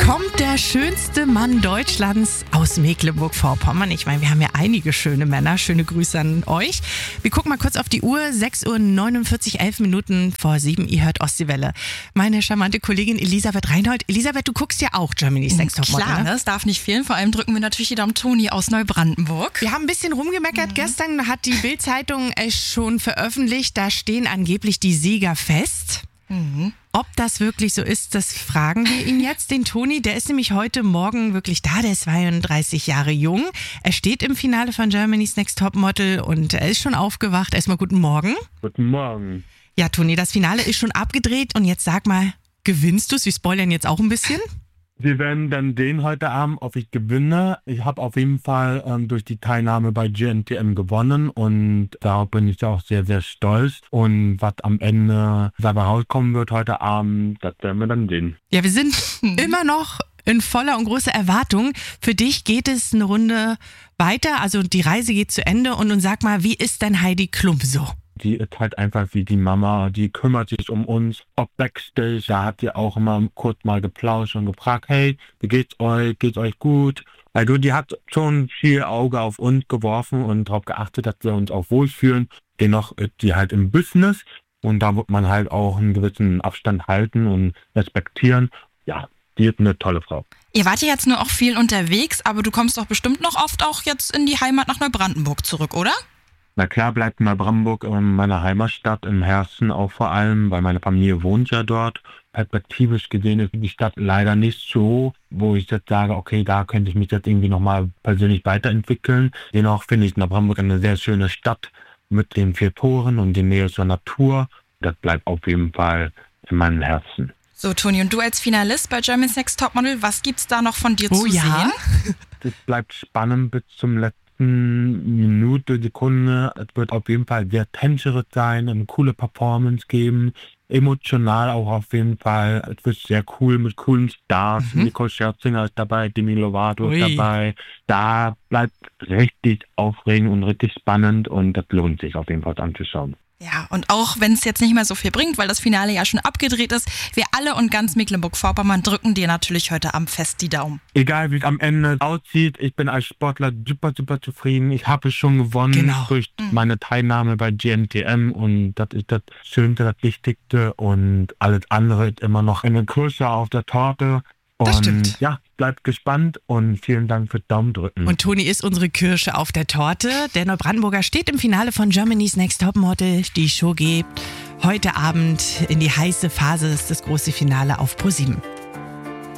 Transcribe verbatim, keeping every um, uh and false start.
kommt der schönste Mann Deutschlands aus Mecklenburg-Vorpommern. Ich meine, wir haben ja einige schöne Männer. Schöne Grüße an euch. Wir gucken mal kurz auf die Uhr. sechs Uhr neunundvierzig, elf Minuten vor sieben. Ihr hört Ostseewelle. Meine charmante Kollegin Elisabeth Reinhold. Elisabeth, du guckst ja auch Germany's Next Topmodel. Klar, ne? Es darf nicht fehlen. Vor allem drücken wir natürlich die Daumen Toni aus Neubrandenburg. Wir haben ein bisschen rumgemeckert. Mhm. Gestern hat die Bild-Zeitung es schon veröffentlicht. Da stehen angeblich die Sieger fest. Mhm. Ob das wirklich so ist, das fragen wir ihn jetzt, den Toni. Der ist nämlich heute Morgen wirklich da, der ist zweiunddreißig Jahre jung. Er steht im Finale von Germany's Next Topmodel und er ist schon aufgewacht. Erstmal guten Morgen. Guten Morgen. Ja, Toni, das Finale ist schon abgedreht und jetzt sag mal, gewinnst du es? Wir spoilern jetzt auch ein bisschen. Wir werden dann sehen heute Abend, ob ich gewinne. Ich habe auf jeden Fall ähm, durch die Teilnahme bei G N T M gewonnen und darauf bin ich auch sehr, sehr stolz. Und was am Ende dabei rauskommen wird heute Abend, das werden wir dann sehen. Ja, wir sind immer noch in voller und großer Erwartung. Für dich geht es eine Runde weiter, also die Reise geht zu Ende. Und nun sag mal, wie ist denn Heidi Klum so? Die ist halt einfach wie die Mama, die kümmert sich um uns. Ob Backstage, da hat sie auch immer kurz mal geplauscht und gefragt, hey, wie geht's euch, geht's euch gut? Also die hat schon viel Auge auf uns geworfen und darauf geachtet, dass wir uns auch wohlfühlen. Dennoch ist sie halt im Business und da wird man halt auch einen gewissen Abstand halten und respektieren. Ja, die ist eine tolle Frau. Ihr wart ja jetzt nur auch viel unterwegs, aber du kommst doch bestimmt noch oft auch jetzt in die Heimat nach Neubrandenburg zurück, oder? Na klar, bleibt Neubrandenburg in meiner Heimatstadt, im Herzen auch vor allem, weil meine Familie wohnt ja dort. Perspektivisch gesehen ist die Stadt leider nicht so, wo ich jetzt sage, okay, da könnte ich mich jetzt irgendwie nochmal persönlich weiterentwickeln. Dennoch finde ich Neubrandenburg eine sehr schöne Stadt mit den vier Toren und der Nähe zur Natur. Das bleibt auf jeden Fall in meinem Herzen. So, Toni, und du als Finalist bei Germany's Next Topmodel, was gibt's da noch von dir oh, zu ja? sehen? Es bleibt spannend bis zum letzten Minute, Sekunde. Es wird auf jeden Fall sehr tänzerisch sein, eine coole Performance geben, emotional auch auf jeden Fall. Es wird sehr cool mit coolen Stars. Mhm. Nicole Scherzinger ist dabei, Demi Lovato Ui. ist dabei. Da bleibt richtig aufregend und richtig spannend und das lohnt sich auf jeden Fall anzuschauen. Ja, und auch wenn es jetzt nicht mehr so viel bringt, weil das Finale ja schon abgedreht ist, wir alle und ganz Mecklenburg-Vorpommern drücken dir natürlich heute Abend fest die Daumen. Egal wie es am Ende aussieht, ich bin als Sportler super, super zufrieden. Ich habe es schon gewonnen genau. durch mhm. meine Teilnahme bei G N T M und das ist das Schönste, das Wichtigste und alles andere ist immer noch eine Kirsche auf der Torte. Das und stimmt. Ja, bleibt gespannt und vielen Dank für Daumen drücken. Und Toni ist unsere Kirsche auf der Torte. Der Neubrandenburger steht im Finale von Germany's Next Topmodel. Die Show geht heute Abend in die heiße Phase, ist das große Finale auf ProSieben.